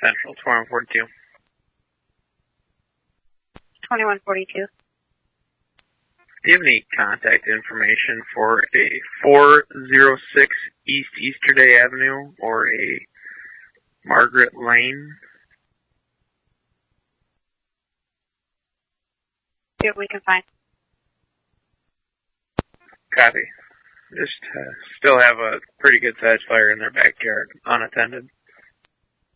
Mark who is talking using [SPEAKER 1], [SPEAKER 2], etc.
[SPEAKER 1] Central, 2142.
[SPEAKER 2] 2142.
[SPEAKER 1] Do you have any contact information for a 406 East Easterday Avenue or a Margaret Lane?
[SPEAKER 2] See what we can find.
[SPEAKER 1] Copy. Just still have a pretty good sized fire in their backyard, unattended.